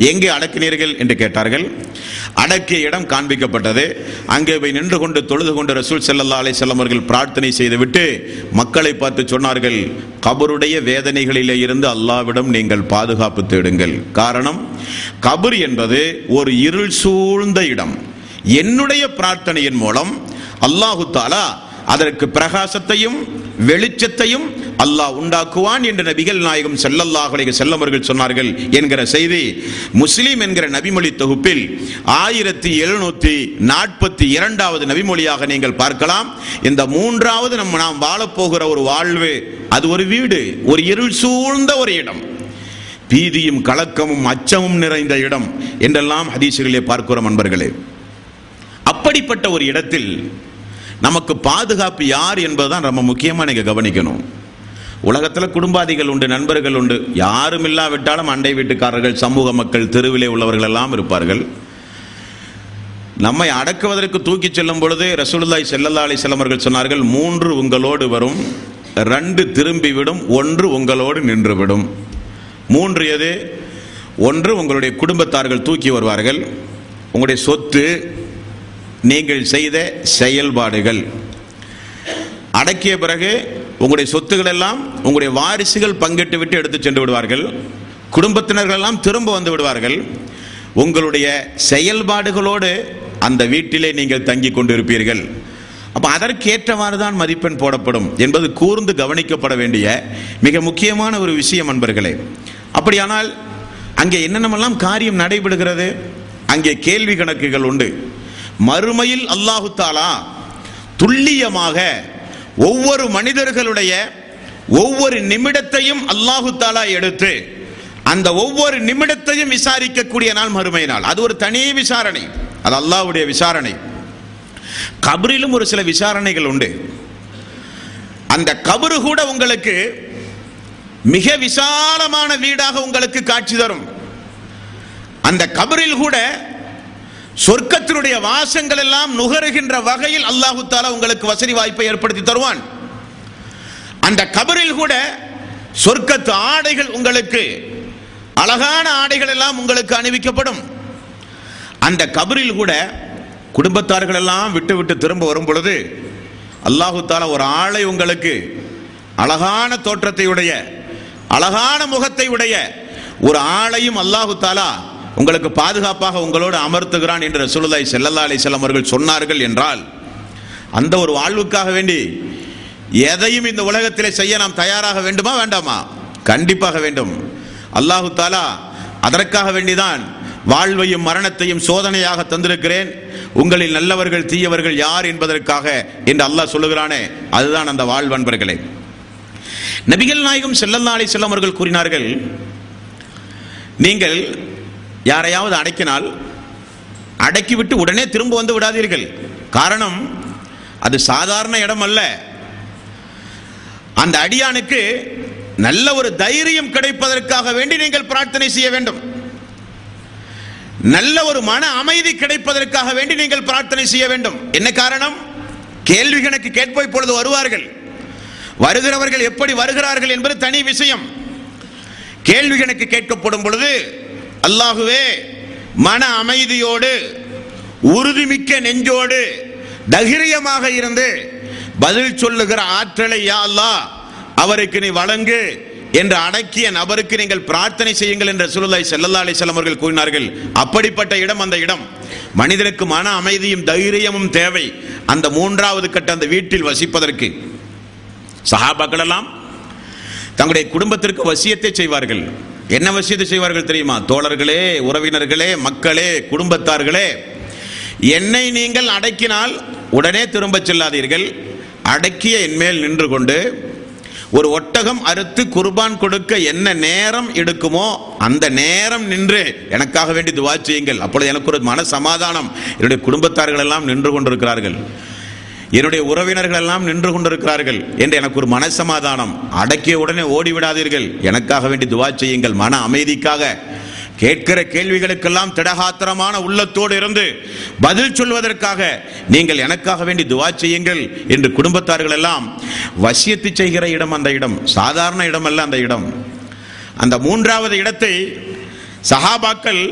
எங்கே அடக்கினீர்கள் என்று கேட்டார்கள். அடக்கிய இடம் காண்பிக்கப்பட்டது. அங்கே போய் நின்று கொண்டு தொழுது கொண்டு ரசூல் ஸல்லல்லாஹு அலைஹி வஸல்லம் அவர்கள் பிரார்த்தனை செய்துவிட்டு மக்களை பார்த்து சொன்னார்கள், கபருடைய வேதனைகளிலே இருந்து அல்லாஹ்விடம் நீங்கள் பாதுகாப்பு தேடுங்கள். காரணம், கபர் என்பது ஒரு இருள் சூழ்ந்த இடம். என்னுடைய பிரார்த்தனையின் மூலம் அல்லாஹு தஆலா அதற்கு பிரகாசத்தையும் வெளிச்சத்தையும் அல்லாஹ் உண்டாக்குவான் என்று நபிகள் நாயகம் ஸல்லல்லாஹு அலைஹி வஸல்லம் அவர்கள் சொன்னார்கள் என்கிற செய்தி முஸ்லிம் என்கிற நபிமொழி தொகுப்பில் 1742வது நபிமொழியாக நீங்கள் பார்க்கலாம். இந்த மூன்றாவது நாம் வாழப்போகிற ஒரு வாழ்வு, அது ஒரு வீடு, ஒரு இருள் சூழ்ந்த ஒரு இடம், பீதியும் கலக்கமும் அச்சமும் நிறைந்த இடம் என்றெல்லாம் ஹதீஸுகளிலே பார்க்கிறோம் அன்பர்களே. அப்படிப்பட்ட ஒரு இடத்தில் நமக்கு பாதுகாப்பு யார் என்பதுதான் ரொம்ப முக்கியமா நீங்க கவனிக்கணும். உலகத்தில் குடும்பாதிகள் உண்டு, நண்பர்கள் உண்டு, யாரும் இல்லாவிட்டாலும் அண்டை வீட்டுக்காரர்கள், சமூக மக்கள், தெருவிலே உள்ளவர்கள் எல்லாம் இருப்பார்கள். நம்மை அடக்குவதற்கு தூக்கி செல்லும் பொழுது ரசூலுல்லாஹி ஸல்லல்லாஹு அலைஹி வஸல்லம் அவர்கள் சொன்னார்கள், 3 உங்களோடு வரும், 2 திரும்பிவிடும், 1 உங்களோடு நின்றுவிடும். 3 எது? 1 உங்களுடைய குடும்பத்தார்கள் தூக்கி வருவார்கள், உங்களுடைய சொத்து, நீங்கள் செய்த செயல்பாடுகள். அடக்கிய பிறகு உங்களுடைய சொத்துக்கள் எல்லாம் உங்களுடைய வாரிசுகள் பங்கிட்டு விட்டு எடுத்து சென்று விடுவார்கள். குடும்பத்தினர்கள் எல்லாம் திரும்ப வந்து விடுவார்கள். உங்களுடைய செயல்பாடுகளோடு அந்த வீட்டிலே நீங்கள் தங்கி கொண்டிருப்பீர்கள். அப்ப அதற்கேற்றவாறு தான் மதிப்பெண் போடப்படும் என்பது கூர்ந்து கவனிக்கப்பட வேண்டிய மிக முக்கியமான ஒரு விஷயம் அன்பர்களே. அப்படியானால் அங்கே என்னென்னமெல்லாம் காரியம் நடைபெறுகிறது? அங்கே கேள்வி கணக்குகள் உண்டு. மறுமையில் அல்லாஹு தஆலா துல்லியமாக ஒவ்வொரு மனிதர்களுடைய ஒவ்வொரு நிமிடத்தையும் அல்லாஹு தஆலா எடுத்து அந்த ஒவ்வொரு நிமிடத்தையும் விசாரிக்கக்கூடிய நாள் மறுமை நாள். அது ஒரு தனி விசாரணை, அது அல்லாஹ்வுடைய விசாரணை. கபரிலும் ஒரு சில விசாரணைகள் உண்டு. அந்த கபரு கூட உங்களுக்கு மிக விசாலமான வீடாக உங்களுக்கு காட்சி தரும். அந்த கபரில் கூட சொர்க்கத்தினுடைய வாசங்கள் எல்லாம் நுகருகின்ற வகையில் அல்லாஹு தஆலா உங்களுக்கு வசதி வாய்ப்பை ஏற்படுத்தி தருவான். அந்த கபரில் கூட சொர்க்கத்து ஆடைகள், உங்களுக்கு அழகான ஆடைகள் எல்லாம் உங்களுக்கு அணிவிக்கப்படும். அந்த கபரில் கூட குடும்பத்தார்கள் எல்லாம் விட்டு விட்டு திரும்ப வரும் பொழுது அல்லாஹு தஆலா ஒரு ஆளை, உங்களுக்கு அழகான தோற்றத்தை உடைய, அழகான முகத்தை உடைய ஒரு ஆளையும் அல்லாஹு தஆலா உங்களுக்கு பாதுகாப்பாக உங்களோடு அமர்த்துகிறான் என்று ரசூலுல்லாஹி ஸல்லல்லாஹு அலைஹி வஸல்லம் அவர்கள் சொன்னார்கள் என்றால், அந்த ஒரு வாழ்வுக்காக வேண்டி எதையும் இந்த உலகத்திலே செய்ய நாம் தயாராக வேண்டுமா வேண்டாமா? கண்டிப்பாக வேண்டும். அல்லாஹு தஆலா அதற்காக வேண்டிதான் வாழ்வையும் மரணத்தையும் சோதனையாக தந்திருக்கிறேன், உங்களில் நல்லவர்கள் தீயவர்கள் யார் என்பதற்காக என்று அல்லாஹ் சொல்லுகிறானே, அதுதான் அந்த வாழ்வு அன்பர்களே. நபிகள் நாயகம் ஸல்லல்லாஹு அலைஹி வஸல்லம் அவர்கள் கூறினார்கள், நீங்கள் யாரையாவது அடக்கினால் அடக்கிவிட்டு உடனே திரும்ப வந்து விடாதீர்கள். காரணம், அது சாதாரண இடம் அல்ல. அந்த அடியானுக்கு நல்ல ஒரு தைரியம் கிடைப்பதற்காக வேண்டி நீங்கள் பிரார்த்தனை செய்ய வேண்டும். நல்ல ஒரு மன அமைதி கிடைப்பதற்காக வேண்டி நீங்கள் பிரார்த்தனை செய்ய வேண்டும். என்ன காரணம்? கேள்வி கணக்கு கேட்ப இப்பொழுது வருவார்கள். வருகிறவர்கள் எப்படி வருகிறார்கள் என்பது தனி விஷயம். கேள்வி கணக்கு கேட்கப்படும் பொழுது அல்லாஹுவே மன அமைதியோடு, உறுதிமிக்க நெஞ்சோடு, தைரியமாக இருந்து பதில் சொல்லுகிற ஆற்றலை யா அல்லாஹ் அவருக்கு நீ வழங்கு என்று அடக்கிய நபருக்கு நீங்கள் பிரார்த்தனை செய்யுங்கள் என்று ரசூலுல்லாஹி ஸல்லல்லாஹு அலைஹி வஸல்லம் அவர்கள் கூறினார்கள். அப்படிப்பட்ட இடம் அந்த இடம். மனிதனுக்கு மன அமைதியும் தைரியமும் தேவை அந்த 3வது கட்ட அந்த வீட்டில் வசிப்பதற்கு. சஹாபாக்கள் எல்லாம் தங்களுடைய குடும்பத்திற்கு வசியத்தை செய்வார்கள். என்ன வசியத்தை செய்வார்கள் தெரியுமா? தோழர்களே, உறவினர்களே, மக்களே, குடும்பத்தார்களே, என்னை நீங்கள் அடக்கினால் உடனே திரும்ப செல்லாதீர்கள். அடக்கிய என் மேல் நின்று கொண்டு ஒரு ஒட்டகம் அறுத்து குர்பான் கொடுக்க என்ன நேரம் எடுக்குமோ அந்த நேரம் நின்று எனக்காக வேண்டி துஆ செய்யுங்கள். அப்பொழுது எனக்கு ஒரு மன சமாதானம். என்னுடைய குடும்பத்தார்கள் எல்லாம் நின்று கொண்டிருக்கிறார்கள், என்னுடைய உறவினர்கள் எல்லாம் நின்று கொண்டிருக்கிறார்கள் என்று எனக்கு ஒரு மனசமாதானம். அடக்கிய உடனே ஓடிவிடாதீர்கள், எனக்காக வேண்டி துஆ செய்யுங்கள். மன அமைதிக்காக கேட்கிற கேள்விகளுக்கெல்லாம் திடகாத்திரமான உள்ளத்தோடு இருந்து பதில் சொல்வதற்காக நீங்கள் எனக்காக வேண்டி துஆ செய்யுங்கள் என்று குடும்பத்தார்கள் எல்லாம் வசியத்து செய்கிற இடம் அந்த இடம். சாதாரண இடம் அல்ல அந்த இடம். அந்த 3வது இடத்தை சஹாபாக்கள்